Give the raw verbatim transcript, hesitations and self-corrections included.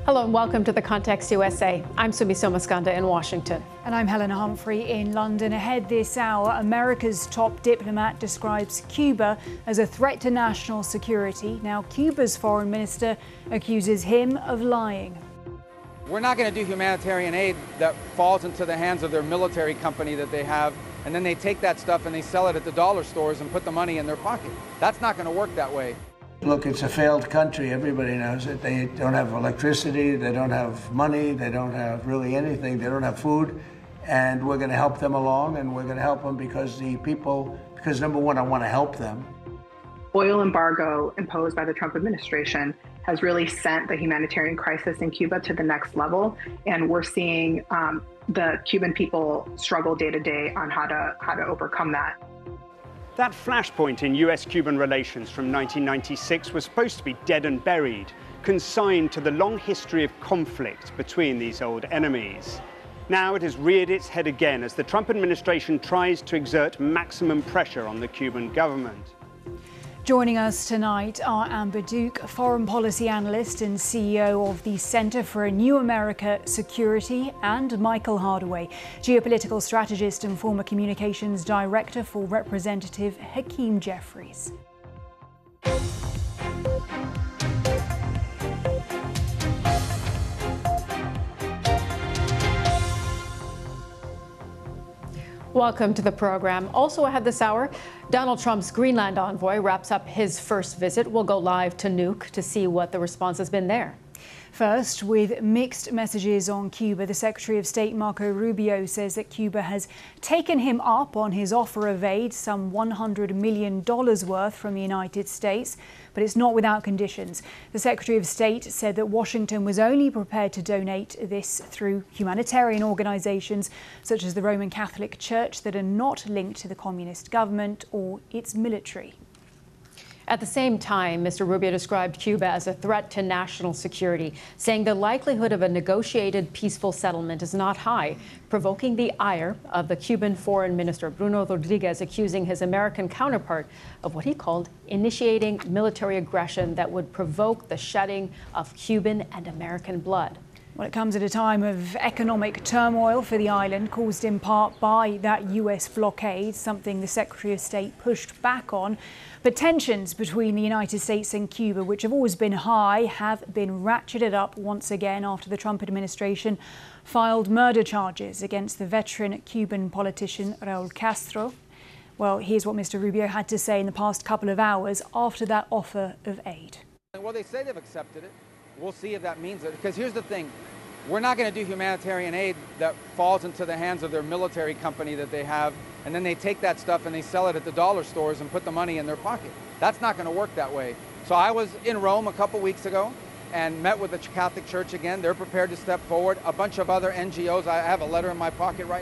Hello and welcome to The Context U S A. I'm Sumi Somaskanda in Washington. And I'm Helena Humphrey in London. Ahead this hour, America's top diplomat describes Cuba as a threat to national security. Now, Cuba's foreign minister accuses him of lying. We're not going to do humanitarian aid that falls into the hands of their military company that they have, and then they take that stuff and they sell it at the dollar stores and put the money in their pocket. That's not going to work that way. Look, it's a failed country. Everybody knows it. They don't have electricity, they don't have money, they don't have really anything, they don't have food. And we're going to help them along, and we're going to help them because the people, because number one, I want to help them. Oil embargo imposed by the Trump administration has really sent the humanitarian crisis in Cuba to the next level. And we're seeing um, the Cuban people struggle day to day on how to, how to overcome that. That flashpoint in U S Cuban relations from nineteen ninety-six was supposed to be dead and buried, consigned to the long history of conflict between these old enemies. Now it has reared its head again as the Trump administration tries to exert maximum pressure on the Cuban government. Joining us tonight are Amber Duke, foreign policy analyst and C E O of the Center for a New America Security, and Michael Hardaway, geopolitical strategist and former communications director for Representative Hakeem Jeffries. Welcome to the program. Also ahead this hour, Donald Trump's Greenland envoy wraps up his first visit. We'll go live to Nuuk to see what the response has been there. First, with mixed messages on Cuba, the Secretary of State Marco Rubio says that Cuba has taken him up on his offer of aid, some one hundred million dollars worth from the United States, but it's not without conditions. The Secretary of State said that Washington was only prepared to donate this through humanitarian organizations such as the Roman Catholic Church that are not linked to the communist government or its military. At the same time, Mister Rubio described Cuba as a threat to national security, saying the likelihood of a negotiated peaceful settlement is not high, provoking the ire of the Cuban Foreign Minister Bruno Rodriguez, accusing his American counterpart of what he called initiating military aggression that would provoke the shedding of Cuban and American blood. Well, it comes at a time of economic turmoil for the island, caused in part by that U S blockade, something the Secretary of State pushed back on. But tensions between the United States and Cuba, which have always been high, have been ratcheted up once again after the Trump administration filed murder charges against the veteran Cuban politician Raul Castro. Well, here's what Mister Rubio had to say in the past couple of hours after that offer of aid. Well, they say they've accepted it. We'll see if that means it. Because here's the thing. We're not going to do humanitarian aid that falls into the hands of their military company that they have, and then they take that stuff and they sell it at the dollar stores and put the money in their pocket. That's not going to work that way. So I was in Rome a couple weeks ago and met with the Catholic Church again. They're prepared to step forward. A bunch of other N G Os. I have a letter in my pocket right